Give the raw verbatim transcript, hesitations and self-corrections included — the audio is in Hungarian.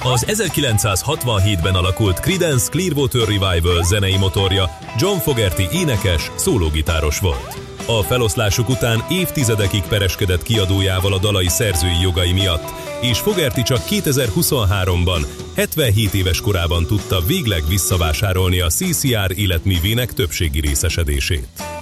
Az ezerkilencszázhatvanhétben alakult Creedence Clearwater Revival zenei motorja John Fogerty énekes, szólógitáros volt. A feloszlásuk után évtizedekig pereskedett kiadójával a dalai szerzői jogai miatt, és Fogerty csak kétezer-huszonháromban, hetvenhét éves korában tudta végleg visszavásárolni a cé cé er életművének többségi részesedését.